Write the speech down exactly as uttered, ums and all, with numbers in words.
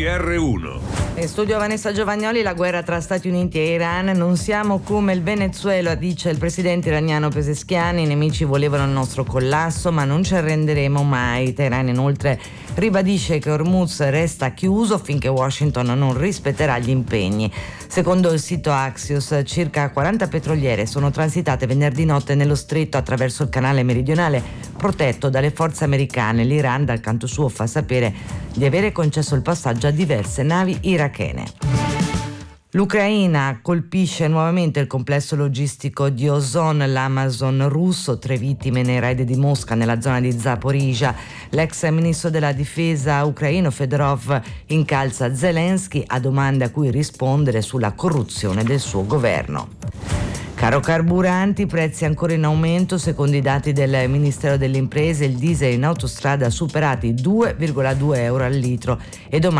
R uno. In studio Vanessa Giovagnoli. La guerra tra Stati Uniti e Iran. Non siamo come il Venezuela, dice il presidente iraniano Pezeshkian. I nemici volevano il nostro collasso, ma non ci arrenderemo mai. Teheran inoltre ribadisce che Hormuz resta chiuso finché Washington non rispetterà gli impegni. Secondo il sito Axios, circa quaranta petroliere sono transitate venerdì notte nello stretto attraverso il canale meridionale protetto dalle forze americane. L'Iran dal canto suo fa sapere di avere concesso il passaggio a diverse navi irachene. L'Ucraina colpisce nuovamente il complesso logistico di Ozon, l'Amazon russo, tre vittime nei raid di Mosca nella zona di Zaporizhzhia. L'ex ministro della difesa ucraino Fedorov incalza Zelensky a domande a cui rispondere sulla corruzione del suo governo. Caro carburanti, prezzi ancora in aumento. Secondo i dati del Ministero delle Imprese, il diesel in autostrada ha superato i due virgola due euro al litro e domani